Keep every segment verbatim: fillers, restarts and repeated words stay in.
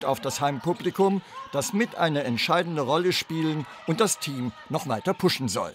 auf das Heimpublikum, das mit eine entscheidende Rolle spielen und das Team noch weiter pushen soll.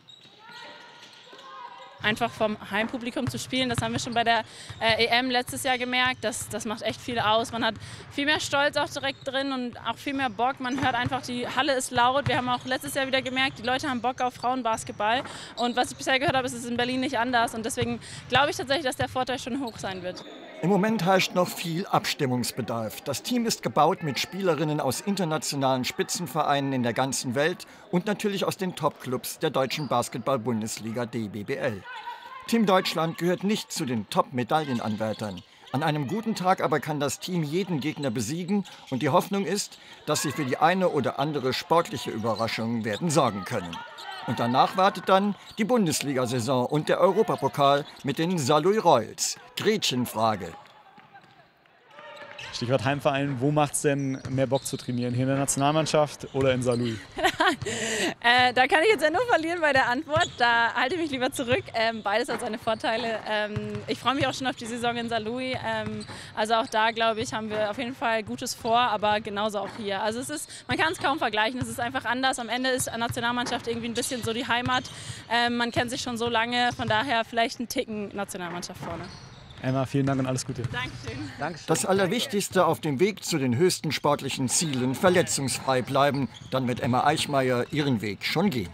Einfach vom Heimpublikum zu spielen, das haben wir schon bei der äh, E M letztes Jahr gemerkt. Das, das macht echt viel aus. Man hat viel mehr Stolz auch direkt drin und auch viel mehr Bock. Man hört einfach, die Halle ist laut. Wir haben auch letztes Jahr wieder gemerkt, die Leute haben Bock auf Frauenbasketball. Und was ich bisher gehört habe, ist es in Berlin nicht anders. Und deswegen glaube ich tatsächlich, dass der Vorteil schon hoch sein wird. Im Moment herrscht noch viel Abstimmungsbedarf. Das Team ist gebaut mit Spielerinnen aus internationalen Spitzenvereinen in der ganzen Welt und natürlich aus den Top-Clubs der deutschen Basketball-Bundesliga D B B L. Team Deutschland gehört nicht zu den Top-Medaillenanwärtern. An einem guten Tag aber kann das Team jeden Gegner besiegen und die Hoffnung ist, dass sie für die eine oder andere sportliche Überraschung werden sorgen können. Und danach wartet dann die Bundesliga-Saison und der Europapokal mit den Saarlouis Royals. Gretchenfrage. Stichwort Heimverein, wo macht es denn mehr Bock zu trainieren? Hier in der Nationalmannschaft oder in Saarlouis? äh, da kann ich jetzt ja nur verlieren bei der Antwort. Da halte ich mich lieber zurück. Ähm, beides hat seine Vorteile. Ähm, ich freue mich auch schon auf die Saison in Saarlouis. Ähm, also auch da, glaube ich, haben wir auf jeden Fall Gutes vor, aber genauso auch hier. Also es ist, man kann es kaum vergleichen. Es ist einfach anders. Am Ende ist eine Nationalmannschaft irgendwie ein bisschen so die Heimat. Ähm, man kennt sich schon so lange. Von daher vielleicht ein Ticken Nationalmannschaft vorne. Emma, vielen Dank und alles Gute. Dankeschön. Das Allerwichtigste auf dem Weg zu den höchsten sportlichen Zielen: verletzungsfrei bleiben. Dann wird Emma Eichmeier ihren Weg schon gehen.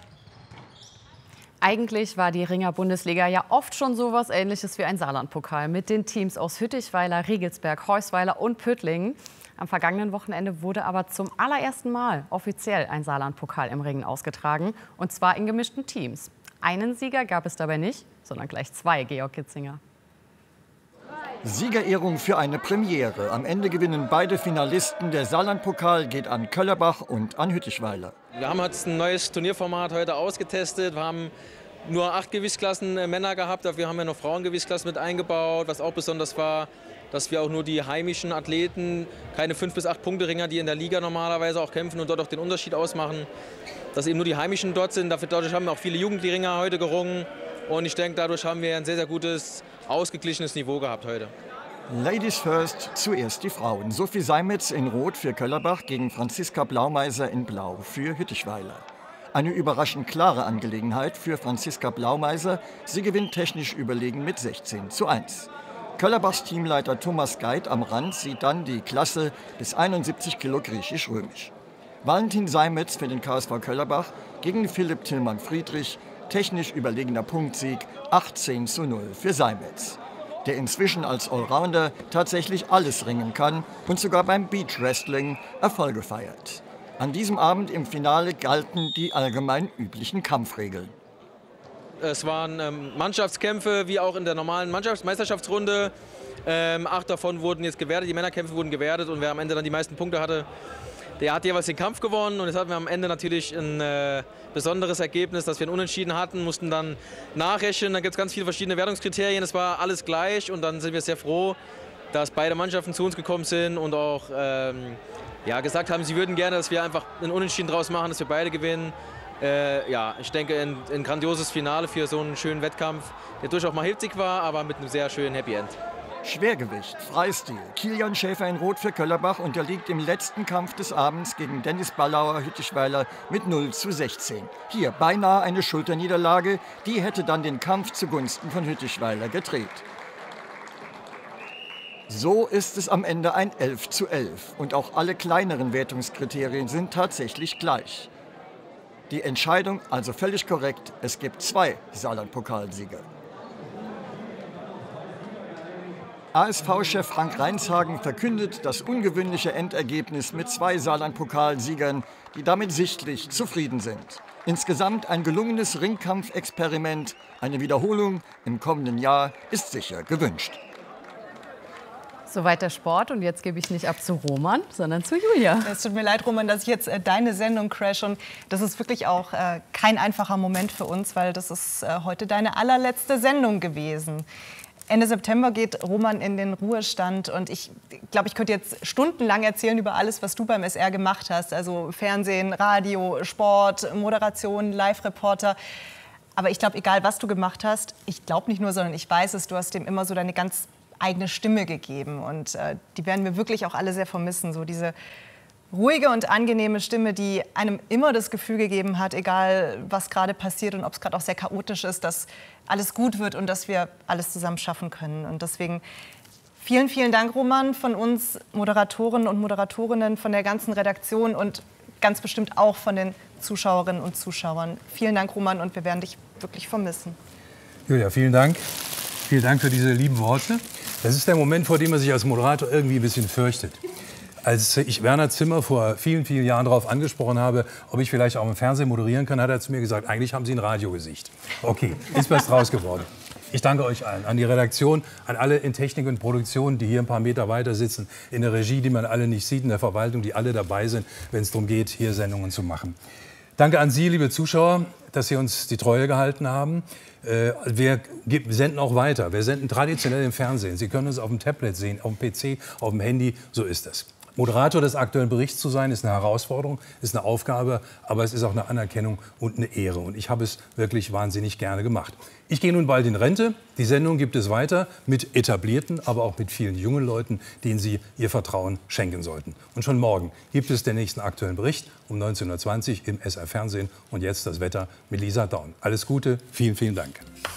Eigentlich war die Ringer-Bundesliga ja oft schon sowas Ähnliches wie ein Saarland-Pokal mit den Teams aus Hüttichweiler, Riegelsberg, Heusweiler und Püttlingen. Am vergangenen Wochenende wurde aber zum allerersten Mal offiziell ein Saarland-Pokal im Ringen ausgetragen, und zwar in gemischten Teams. Einen Sieger gab es dabei nicht, sondern gleich zwei, Georg Kitzinger. Siegerehrung für eine Premiere. Am Ende gewinnen beide Finalisten. Der Saarland-Pokal geht an Köllerbach und an Hüttichweiler. Wir haben jetzt ein neues Turnierformat heute ausgetestet. Wir haben nur acht Gewichtsklassen Männer gehabt, dafür haben wir noch Frauengewichtsklassen mit eingebaut. Was auch besonders war, dass wir auch nur die heimischen Athleten, keine fünf bis acht Punkte Ringer, die in der Liga normalerweise auch kämpfen und dort auch den Unterschied ausmachen, dass eben nur die heimischen dort sind. Dafür, dadurch haben wir auch viele Jugendringer heute gerungen. Und ich denke, dadurch haben wir ein sehr, sehr gutes, ausgeglichenes Niveau gehabt heute. Ladies first, zuerst die Frauen. Sophie Seimetz in Rot für Köllerbach gegen Franziska Blaumeiser in Blau für Hüttichweiler. Eine überraschend klare Angelegenheit für Franziska Blaumeiser. Sie gewinnt technisch überlegen mit sechzehn zu eins. Köllerbachs Teamleiter Thomas Geit am Rand sieht dann die Klasse bis einundsiebzig Kilo griechisch-römisch. Valentin Seimetz für den K S V Köllerbach gegen Philipp Tillmann-Friedrich. Technisch überlegener Punktsieg, achtzehn zu null für Seimetz, der inzwischen als Allrounder tatsächlich alles ringen kann und sogar beim Beach Wrestling Erfolge feiert. An diesem Abend im Finale galten die allgemein üblichen Kampfregeln. Es waren ähm, Mannschaftskämpfe, wie auch in der normalen Mannschaftsmeisterschaftsrunde. Ähm, acht davon wurden jetzt gewertet, die Männerkämpfe wurden gewertet, und wer am Ende dann die meisten Punkte hatte, der hat jeweils den Kampf gewonnen. Und jetzt hatten wir am Ende natürlich ein äh, besonderes Ergebnis, dass wir ein Unentschieden hatten, mussten dann nachrechnen. Da gibt es ganz viele verschiedene Wertungskriterien. Es war alles gleich, und dann sind wir sehr froh, dass beide Mannschaften zu uns gekommen sind und auch ähm, ja, gesagt haben, sie würden gerne, dass wir einfach ein Unentschieden draus machen, dass wir beide gewinnen. Äh, ja, ich denke, ein, ein grandioses Finale für so einen schönen Wettkampf, der durchaus mal hitzig war, aber mit einem sehr schönen Happy End. Schwergewicht, Freistil. Kilian Schäfer in Rot für Köllerbach unterliegt im letzten Kampf des Abends gegen Dennis Ballauer Hüttichweiler mit null zu sechzehn. Hier beinahe eine Schulterniederlage, die hätte dann den Kampf zugunsten von Hüttichweiler gedreht. So ist es am Ende ein elf zu elf, und auch alle kleineren Wertungskriterien sind tatsächlich gleich. Die Entscheidung also völlig korrekt, es gibt zwei Saarland-Pokalsieger. A S V-Chef Frank Reinshagen verkündet das ungewöhnliche Endergebnis mit zwei Saarland-Pokalsiegern, die damit sichtlich zufrieden sind. Insgesamt ein gelungenes Ringkampfexperiment. Eine Wiederholung im kommenden Jahr ist sicher gewünscht. Soweit der Sport, und jetzt gebe ich nicht ab zu Roman, sondern zu Julia. Es tut mir leid, Roman, dass ich jetzt äh, deine Sendung crash, und das ist wirklich auch äh, kein einfacher Moment für uns, weil das ist äh, heute deine allerletzte Sendung gewesen. Ende September geht Roman in den Ruhestand, und ich glaube, ich könnte jetzt stundenlang erzählen über alles, was du beim S R gemacht hast. Also Fernsehen, Radio, Sport, Moderation, Live-Reporter. Aber ich glaube, egal was du gemacht hast, ich glaube nicht nur, sondern ich weiß es, du hast dem immer so deine ganz eigene Stimme gegeben. Und äh, die werden wir wirklich auch alle sehr vermissen. So diese ruhige und angenehme Stimme, die einem immer das Gefühl gegeben hat, egal was gerade passiert und ob es gerade auch sehr chaotisch ist, dass alles gut wird und dass wir alles zusammen schaffen können. Und deswegen vielen, vielen Dank, Roman, von uns Moderatorinnen und Moderatorinnen, von der ganzen Redaktion und ganz bestimmt auch von den Zuschauerinnen und Zuschauern. Vielen Dank, Roman, und wir werden dich wirklich vermissen. Julia, vielen Dank. Vielen Dank für diese lieben Worte. Das ist der Moment, vor dem man sich als Moderator irgendwie ein bisschen fürchtet. Als ich Werner Zimmer vor vielen, vielen Jahren darauf angesprochen habe, ob ich vielleicht auch im Fernsehen moderieren kann, hat er zu mir gesagt, eigentlich haben Sie ein Radiogesicht. Okay, ist was draus geworden. Ich danke euch allen, an die Redaktion, an alle in Technik und Produktion, die hier ein paar Meter weiter sitzen, in der Regie, die man alle nicht sieht, in der Verwaltung, die alle dabei sind, wenn es darum geht, hier Sendungen zu machen. Danke an Sie, liebe Zuschauer, dass Sie uns die Treue gehalten haben. Äh, wir senden auch weiter. Wir senden traditionell im Fernsehen. Sie können uns auf dem Tablet sehen, auf dem P C, auf dem Handy. So ist es. Moderator des aktuellen Berichts zu sein, ist eine Herausforderung, ist eine Aufgabe, aber es ist auch eine Anerkennung und eine Ehre. Und ich habe es wirklich wahnsinnig gerne gemacht. Ich gehe nun bald in Rente. Die Sendung gibt es weiter mit etablierten, aber auch mit vielen jungen Leuten, denen Sie Ihr Vertrauen schenken sollten. Und schon morgen gibt es den nächsten aktuellen Bericht um neunzehn Uhr zwanzig im S R Fernsehen. Und jetzt das Wetter mit Lisa Daun. Alles Gute, vielen, vielen Dank.